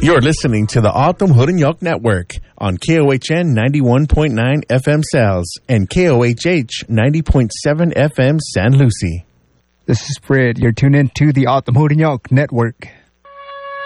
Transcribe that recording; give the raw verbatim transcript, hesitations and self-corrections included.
You're listening to the Autumn Hood and Yoke Network on K O H N ninety-one point nine F M Sales and K O H H ninety point seven F M San Lucie. This is Fred. You're tuned in to the Autumn Hood and Yoke Network.